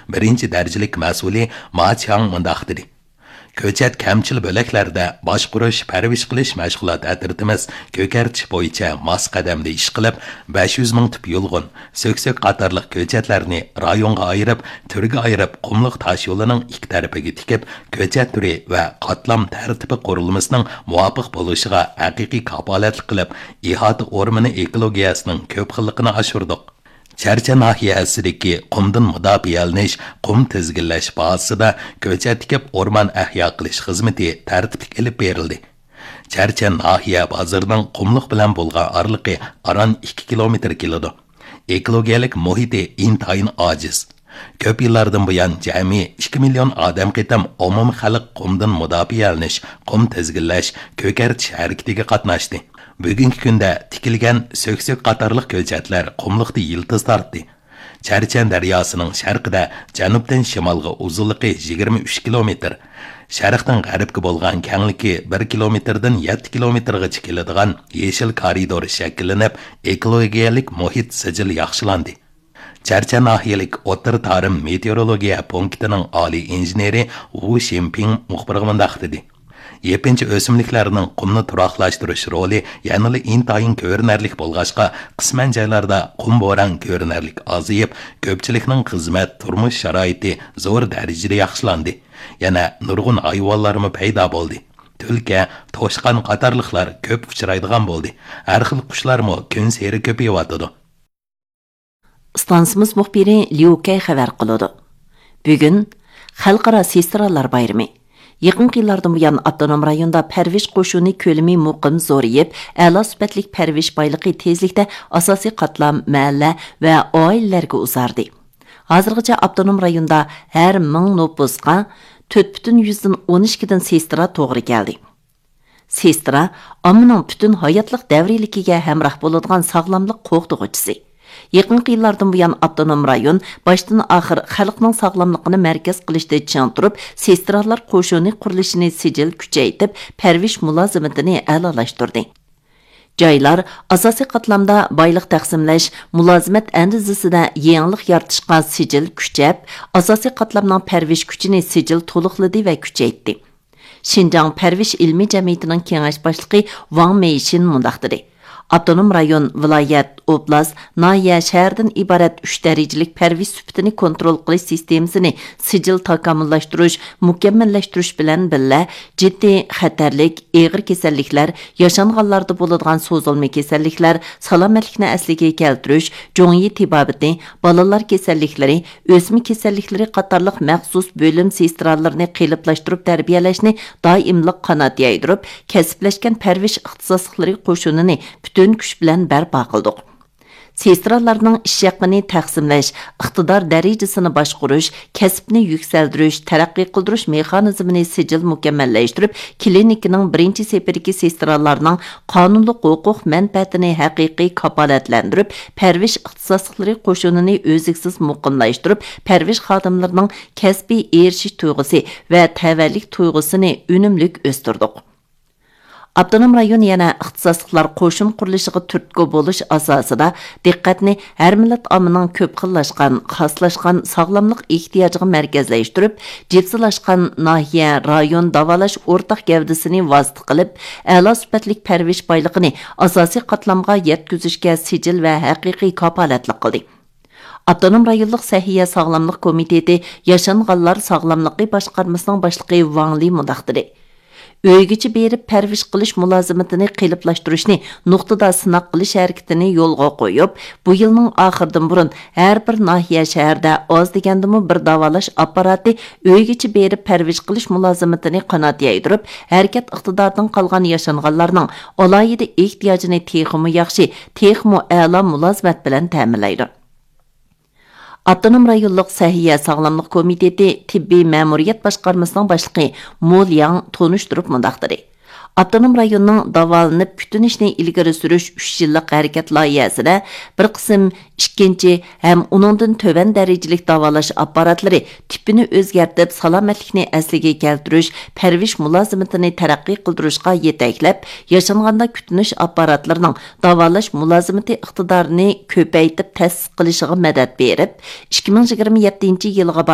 birinchi darajalik mas'uli Ma Chang mundaq dedi. Ko'chat kamchil bo'laklarda boshqurish, parvish qilish mashg'ulot atirtimiz ko'kartish bo'yicha mos qadamda ish qilib, 500 ming tip yo'lg'on, so'k-so'k qatorliq ko'chatlarni rayonga ayirib, turga ayirib, qumliq tosh yo'lining ikki tarafiga tikib, ko'chat turi va qatlam tartibi qurilmasining muvofiq bo'lishiga haqiqiy kafolatlik qilib, ihota o'rmini ekologiyasining ko'p xilligini oshirdik. Charcha nahiyasidagi qumdan mudofialanish, qum tizginlash bazasida ko'chat tikib o'rmon ahyo qilish xizmati tartibli ilib berildi. Charcha nahiya bozorining qumliq bilan bo'lgan orliqi aran 2 kilometr keladi. Ekologiyalik muhiti intayin ojiz. Ko'p yillardan buyon jami 2 million odam qitam umumiy xalq qumdan mudofialanish, qum tizginlash, ko'kartish harakatiga qatnashdi. Bugungi kunda tikilgan so'k-so'k qatorliq ko'chatlar qumliqda yiltiz tortdi. Charchan daryosining sharqida janubdan shimolga uzunligi 23 kilometr, sharqdan g'arbga bo'lgan kengligi 1 kilometrdan 7 kilometrgacha keladigan yeshil koridor shakllanib, ekologiyalik muhit sijil yaxshilandi. Charcha nahiyalik O'tir Tarim meteorologiya punktining oliy injeneri Wu Ximping muxbirga mundaq dedi. Yepinchi o'simliklarning qumni turaqlashtirish roli yanada intayin ko'rinarlik bo'lg'achqa, qisman joylarda qum bo'ron ko'rinarlik aziyib, ko'pchilikning xizmat, turmush sharoiti zo'r darajada yaxshilandi. Yana nurg'un hayvonlarmi paydo bo'ldi. Tulka, to'shqon qatorliqlar ko'p uchraydigan bo'ldi. Har xil qushlarmi kun sari ko'payyotdi. Stansimiz muxbiri Liu Kay xabar qiladi. Bugun Xalqaro sestralar bayrami. Yaqin yillardan buyon avtonom rayonda parvish qo'shuni ko'lami muqim zo'rayib, a'lo sifatlik parvish boyligi tezlikda asosiy qatlam, mahalla va oilalarga uzardi. Hozirgacha avtonom rayonda har 1000 nopusga 4,12 dan sestra to'g'ri keldi. Sestra ommaning butun hayotlik davriyligiga hamroh bo'ladigan sog'lomlik qo'g'dug'ichisi. Yaqin yillardan buyon avtonom rayon boshdan oxir xalqning sog'lomligini markaz qilishda chang turib, sestralar qo'shuni qurilishini sijil kuchaytirib, parvish mulozimatini a'lolashtirdi. Joylar asosiy qatlamda boylik taqsimlash, mulozimat andizasida yangilik yaratishga sijil kuchab, asosiy qatlamning parvish kuchini sijil to'liqladi va kuchaytirdi. Xinjiang Parvish ilmiy jamiyatining kengash boshlig'i Wang Meishin mundaq dedi. Avtonom rayon, viloyat, oblast, nahiya, shahardan iborat 3 darajalik parvish sifatini kontrol qilish sistemasini sijil takomillashtirish, mukammallashtirish bilan birga jiddiy xatarlik, og'ir kasalliklar, yashanganlarda bo'ladigan so'zilma kasalliklar, salomatlikni asliga keltirish, jo'nyi tibobati, bolalar kasalliklari, o'smir kasalliklari qatorliq maxsus bo'lim sestralarini qiliplashtirib tarbiyalashni doimliq qanot yaydirib, kasblashgan parvish ixtisosliklari qo'shunini butun kuch bilan barpo qildik. Sestralarning ish haqini taqsimlash, iqtidor darajasini boshqarish, kasbni yuksaltirish, taraqqiy qildirish mexanizmini sijil mukammallashtirib, klinikaning birinchi sepiriki sestralarning qonunli huquq manfaatini haqiqiy kafolatlantirib, parvish ixtisosliklari qo'shunini o'ziksiz muqimlashtirib, parvish xodimlarining kasbiy erishish tuyg'usi va tavallik tuyg'usini unumli o'stirdik. Avtonom rayon yana ixtisosliklar qo'shin qurilishiga turtki bo'lish asosida diqqatni har millat ommaning ko'p xillashgan, xoslashgan sog'lomlik ehtiyojiga markazlashtirib, jipsilashgan nahiya, rayon davolash o'rtaq gavdasini vosita qilib, a'lo sifatlik parvish boyligini asosiy qatlamga yetkazishga sijil va haqiqiy kafolatlik qildi. Avtonom rayonlik sahiya sog'lomlik komiteti yashanganlar sog'lomligi boshqarmasining boshlig'i Wang Li mundaq dedi. Uygacha berib parvish qilish mulozimatini qiliplashtirishni nuqtada sinoq qilish harakatini yo'lga qo'yib, bu yilning oxiridan burun har bir nahiya shaharda oz degandimi bir davolash apparati uygacha berib parvish qilish mulozimatini qanot yaydirib, harakat iqtidoridan qolgan yashanganlarning alohida ehtiyojini texmi yaxshi, texmi a'lo mulozimat bilan ta'minlaydi. Avtonom rayonlik sahiya sog'lomlik komiteti tibbiy ma'muriyat boshqarmasining boshlig'i Mo Liang tonishtirib mundaq dedi. Avtonom rayonning davolanib kutinishni ilgari surish 3 yillik harakat loyihasida bir qism ikkinchi ham uningdan tovan darajalik davolash apparatlari tipini o'zgartirib, salomatlikni asliga keltirish, parvish mulozimatini taraqqiy qildirishga yetaklab, yashanganda kutinish apparatlarining davolash mulozimati iqtidorini ko'paytirib ta'sis qilishiga madad berib, 2027 yilga